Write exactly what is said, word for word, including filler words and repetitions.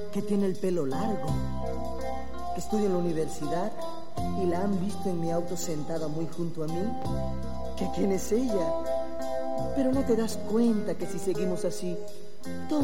que tiene el pelo largo, que estudia en la universidad y la han visto en mi auto sentada muy junto a mí, que quién es ella. Pero no te das cuenta que si seguimos así, todo